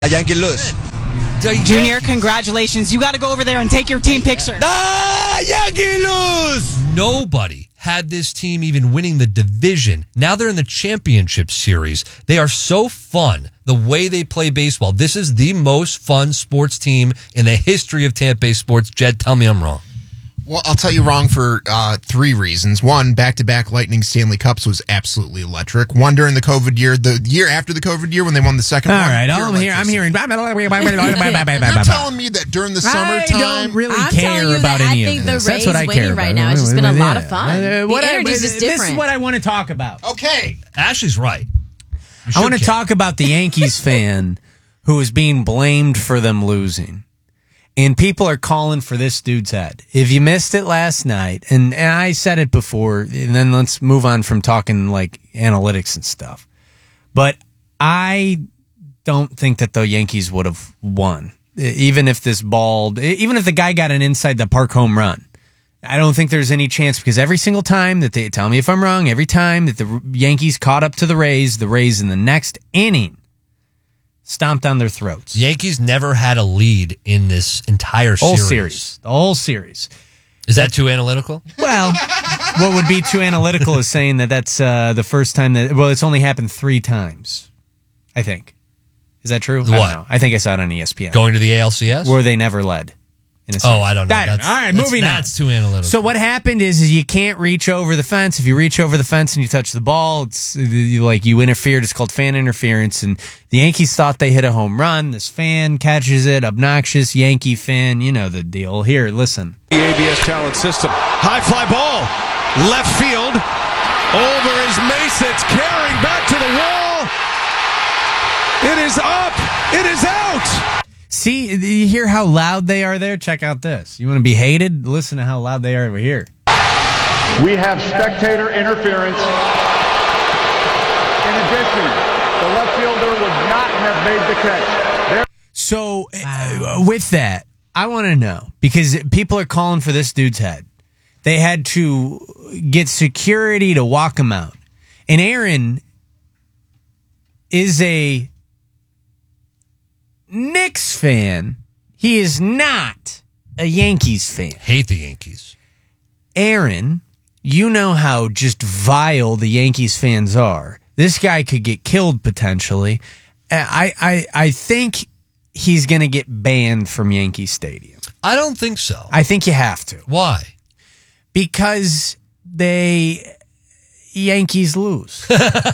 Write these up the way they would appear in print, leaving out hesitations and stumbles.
Yankee lose. Junior, congratulations. You got to go over there and take your team picture. Yankee lose! Nobody had this team even winning the division. Now they're in the championship series. They are so fun, the way they play baseball. This is the most fun sports team in the history of Tampa Bay sports. Jed, tell me I'm wrong. Well, I'll tell you wrong for three reasons. One, back-to-back Lightning Stanley Cups was absolutely electric. One during the COVID year, the year after the COVID year when they won the second one. All right, I'm hearing. You're telling me that during the summertime... I don't really I'm care you about that any I think of the this. Rays That's what I care winning about. right now. It's just been a lot of fun. The energy's just different. This is what I want to talk about. Okay. Ashley's right. I want to talk about the Yankees fan who is being blamed for them losing. And people are calling for this dude's head. If you missed it last night, and I said it before, and then let's move on from talking like analytics and stuff. But I don't think that the Yankees would have won. Even if the guy got an inside the park home run. I don't think there's any chance because every single time that tell me if I'm wrong, every time that the Yankees caught up to the Rays in the next inning stomped on their throats. Yankees never had a lead in this entire series. The whole series. Is that too analytical? Well, what would be too analytical is saying that that's the first time it's only happened 3 times, I think. Is that true? What? I don't know. I think I saw it on ESPN. Going to the ALCS? Where they never led. I don't know. All right, moving on. That's too analytical. So what happened is you can't reach over the fence. If you reach over the fence and you touch the ball, it's you interfered. It's called fan interference. And the Yankees thought they hit a home run. This fan catches it. Obnoxious Yankee fan. You know the deal. Here, listen. The ABS talent system. High fly ball. Left field. Over is Mason. It's carrying back to the wall. It is up. It is out. See, you hear how loud they are there? Check out this. You want to be hated? Listen to how loud they are over here. We have spectator interference. In addition, the left fielder would not have made the catch. So, with that, I want to know, because people are calling for this dude's head. They had to get security to walk him out. And Aaron is a Knicks fan. He is not a Yankees fan. Hate the Yankees. Aaron, you know how just vile the Yankees fans are. This guy could get killed potentially. I think he's going to get banned from Yankee Stadium. I don't think so. I think you have to. Why? Because Yankees lose.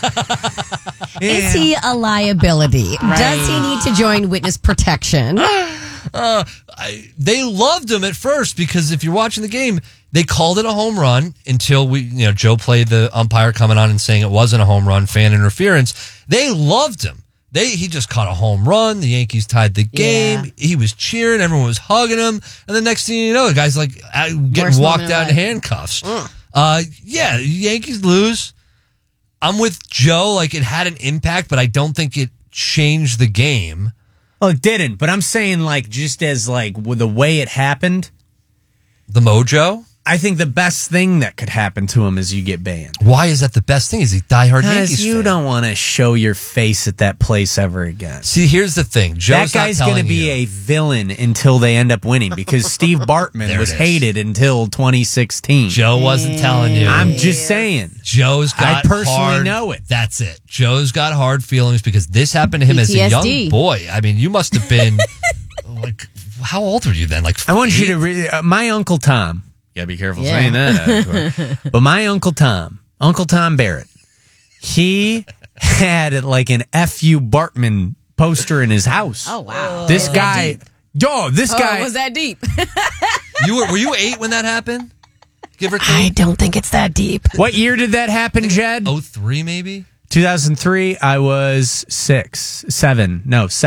Is he a liability? Right. Does he need to join witness protection? They loved him at first because if you're watching the game, they called it a home run until Joe played the umpire coming on and saying it wasn't a home run, fan interference. They loved him. He just caught a home run. The Yankees tied the game. Yeah. He was cheering. Everyone was hugging him. And the next thing you know, the guy's like getting walked out in handcuffs. Yankees lose. I'm with Joe. Like, it had an impact, but I don't think it changed the game. Well, it didn't, but I'm saying, just as, with the way it happened. The mojo? I think the best thing that could happen to him is you get banned. Why is that the best thing? Is he diehard Yankees Because you fan? don't want to show your face at that place ever again. See, here's the thing. Joe's that guy's going to be a villain until they end up winning because Steve Bartman was hated until 2016. Joe wasn't telling you. I'm just saying. Joe's got I personally hard, know it. That's it. Joe's got hard feelings because this happened to him as a young boy. I mean, you must have been, how old were you then? I want you to my Uncle Tom. You gotta be careful saying that. But my Uncle Tom Barrett, he had an F.U. Bartman poster in his house. Oh, wow. This guy. Guy. Was that deep? Were you 8 when that happened? Give or take? I don't think it's that deep. What year did that happen, Jed? 03 maybe? 2003, I was 7.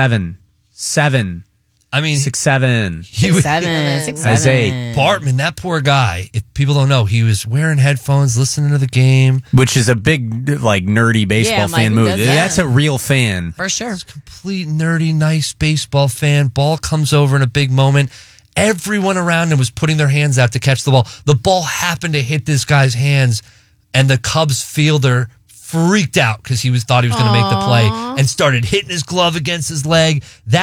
I mean, 6, 7. He was 7. I was 8. Bartman, that poor guy. If people don't know, he was wearing headphones, listening to the game, which is a big, nerdy baseball fan move. That's a real fan for sure. He's a complete nerdy, nice baseball fan. Ball comes over in a big moment. Everyone around him was putting their hands out to catch the ball. The ball happened to hit this guy's hands, and the Cubs fielder freaked out because he thought he was going to make the play and started hitting his glove against his leg. That